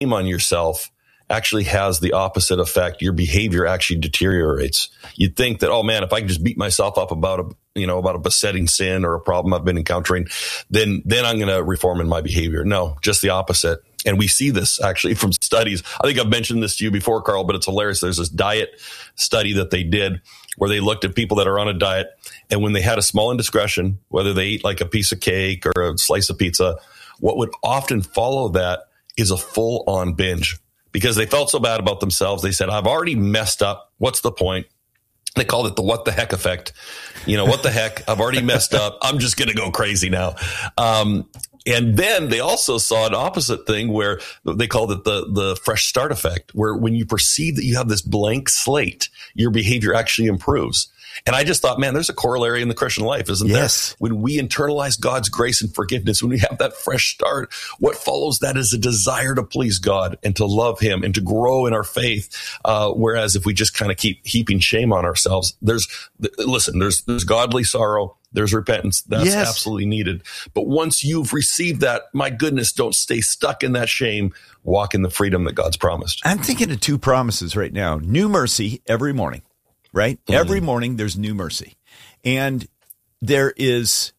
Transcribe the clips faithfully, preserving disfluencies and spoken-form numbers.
on yourself actually has the opposite effect. Your behavior actually deteriorates. You'd think that, oh man, if I can just beat myself up about a, you know, about a besetting sin or a problem I've been encountering, then, then I'm going to reform in my behavior. No, just the opposite. And we see this actually from studies. I think I've mentioned this to you before, Carl, but it's hilarious. There's this diet study that they did where they looked at people that are on a diet, and when they had a small indiscretion, whether they eat like a piece of cake or a slice of pizza, what would often follow that is a full on binge. Because they felt so bad about themselves. They said, I've already messed up. What's the point? They called it the what the heck effect. You know, what the heck? I've already messed up. I'm just going to go crazy now. Um, and then they also saw an opposite thing where they called it the, the fresh start effect, where when you perceive that you have this blank slate, your behavior actually improves. And I just thought, man, there's a corollary in the Christian life, isn't yes. there? When we internalize God's grace and forgiveness, when we have that fresh start, what follows that is a desire to please God and to love him and to grow in our faith. Uh, whereas if we just kind of keep heaping shame on ourselves, there's, listen, there's, there's godly sorrow. There's repentance. That's yes. absolutely needed. But once you've received that, my goodness, don't stay stuck in that shame. Walk in the freedom that God's promised. I'm thinking of two promises right now. New mercy every morning. Right? Mm-hmm. Every morning there's new mercy. And there is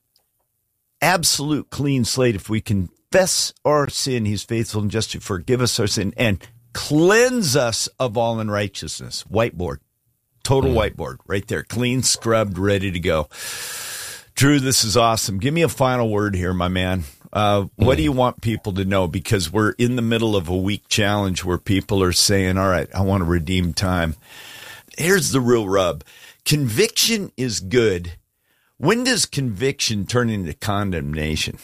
absolute clean slate. If we confess our sin, he's faithful and just to forgive us our sin and cleanse us of all unrighteousness. Whiteboard. Total mm-hmm. whiteboard right there. Clean, scrubbed, ready to go. Drew, this is awesome. Give me a final word here, my man. Uh, what mm-hmm. do you want people to know? Because we're in the middle of a week challenge where people are saying, all right, I want to redeem time. Here's the real rub. Conviction is good. When does conviction turn into condemnation?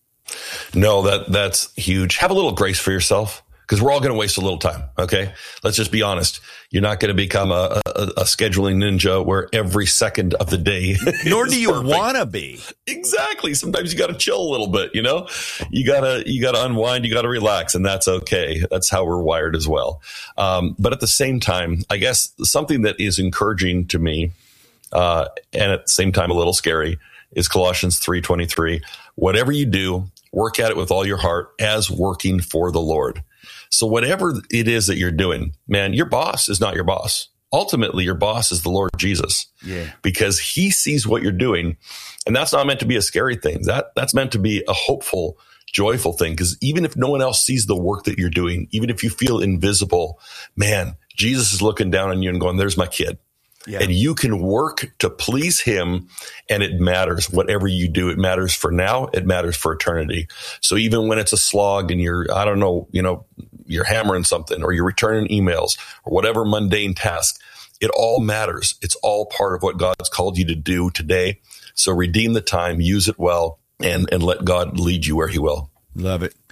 No, that that's huge. Have a little grace for yourself, because we're all going to waste a little time. Okay. Let's just be honest. You're not going to become a, a, a scheduling ninja where every second of the day. Nor do you want to be. Exactly. Sometimes you got to chill a little bit, you know, you gotta, you gotta unwind, you gotta relax, and that's okay. That's how we're wired as well. Um, but at the same time, I guess something that is encouraging to me, uh, and at the same time, a little scary, is Colossians three twenty-three. Whatever you do, work at it with all your heart as working for the Lord. So whatever it is that you're doing, man, your boss is not your boss. Ultimately, your boss is the Lord Jesus. Yeah. Because he sees what you're doing. And that's not meant to be a scary thing. That that's meant to be a hopeful, joyful thing. Because even if no one else sees the work that you're doing, even if you feel invisible, man, Jesus is looking down on you and going, there's my kid. Yeah. And you can work to please him, and it matters. Whatever you do, it matters for now. It matters for eternity. So even when it's a slog and you're, I don't know, you know, you're hammering something or you're returning emails or whatever mundane task, it all matters. It's all part of what God's called you to do today. So redeem the time, use it well, and, and let God lead you where he will. Love it.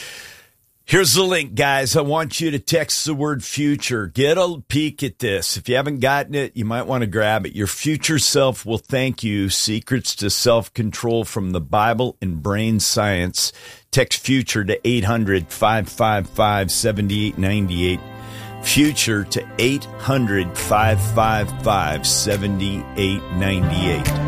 Here's the link, guys. I want you to text the word future. Get a peek at this. If you haven't gotten it, you might want to grab it. Your future self will thank you. Secrets to self-control from the Bible and brain science. Text future to eight hundred, five five five, seven eight nine eight. Future to eight hundred, five five five, seven eight nine eight.